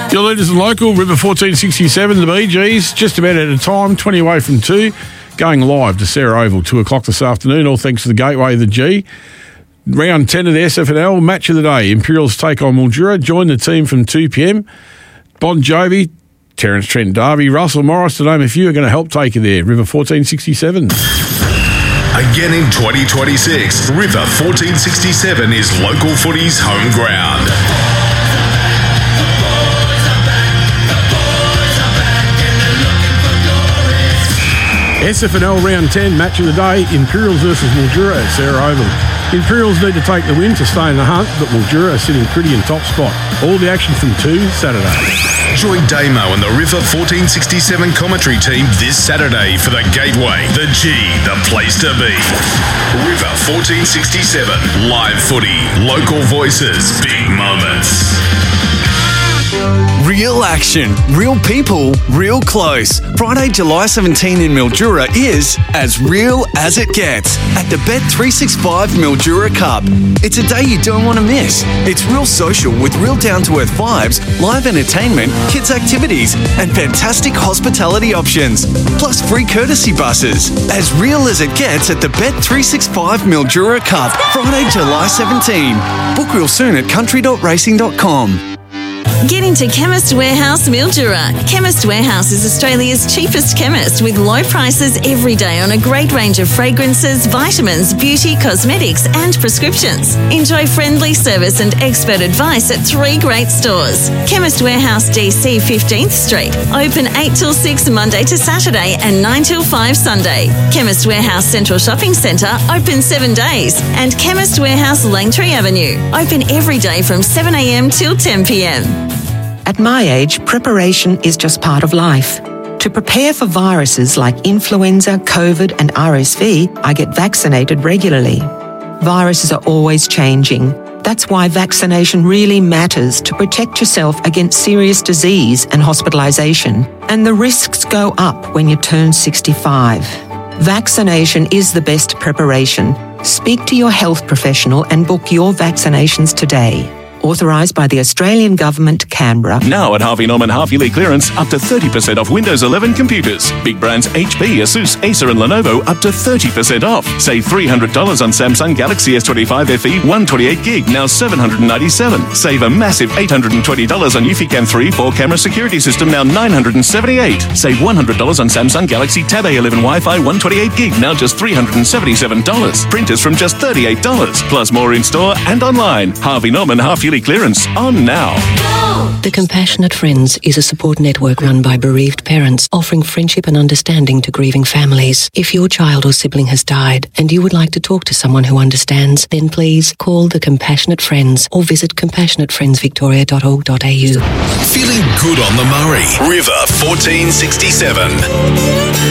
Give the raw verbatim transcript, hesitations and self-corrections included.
Your leaders and local, River fourteen sixty-seven, the Bee Gees, just about out of time, twenty away from two, going live to Sarah Oval, two o'clock this afternoon, all thanks to the Gateway of the G. Round ten of the S F N L, match of the day, Imperials take on Mildura, join the team from two p.m. Bon Jovi, Terence Trent D'Arby, Russell Morris, to name a few, are going to help take you there, River fourteen sixty-seven. Again in twenty twenty-six, River fourteen sixty-seven is local footy's home ground. S F N L Round ten, match of the day, Imperials versus Mildura at Sarah Oval. Imperials need to take the win to stay in the hunt, but Mildura are sitting pretty in top spot. All the action from two, Saturday. Join Damo and the River fourteen sixty-seven commentary team this Saturday for the Gateway, the G, the place to be. River fourteen sixty-seven, live footy, local voices, big moments. Real action, real people, real close. Friday, July seventeenth in Mildura is as real as it gets at the Bet three sixty-five Mildura Cup. It's a day you don't want to miss. It's real social with real down-to-earth vibes, live entertainment, kids' activities, and fantastic hospitality options. Plus free courtesy buses. As real as it gets at the Bet three sixty-five Mildura Cup. Friday, July seventeenth. Book real soon at country dot racing dot com. Get into Chemist Warehouse Mildura. Chemist Warehouse is Australia's cheapest chemist with low prices every day on a great range of fragrances, vitamins, beauty, cosmetics and prescriptions. Enjoy friendly service and expert advice at three great stores. Chemist Warehouse D C fifteenth Street. Open eight till six Monday to Saturday and nine till five Sunday. Chemist Warehouse Central Shopping Centre open seven days. And Chemist Warehouse Langtree Avenue. Open every day from seven a.m. till ten p.m. At my age, preparation is just part of life. To prepare for viruses like influenza, COVID and R S V, I get vaccinated regularly. Viruses are always changing. That's why vaccination really matters to protect yourself against serious disease and hospitalisation. And the risks go up when you turn sixty-five. Vaccination is the best preparation. Speak to your health professional and book your vaccinations today. Authorised by the Australian Government, Canberra. Now at Harvey Norman half-yearly clearance, up to thirty percent off Windows eleven computers. Big brands H P, Asus, Acer and Lenovo up to thirty percent off. Save three hundred dollars on Samsung Galaxy S twenty-five F E one twenty-eight gig, now seven hundred ninety-seven dollars. Save a massive eight hundred twenty dollars on Eufy three four-camera security system, now nine hundred seventy-eight dollars. Save one hundred dollars on Samsung Galaxy Tab A eleven Wi-Fi one twenty-eight gig, now just three hundred seventy-seven dollars. Printers from just thirty-eight dollars. Plus more in-store and online. Harvey Norman half-yearly clearance on now. The Compassionate Friends is a support network run by bereaved parents, offering friendship and understanding to grieving families. If your child or sibling has died and you would like to talk to someone who understands, then please call the Compassionate Friends or visit compassionate friends victoria dot org dot a u. Feeling good on the Murray. River fourteen sixty-seven.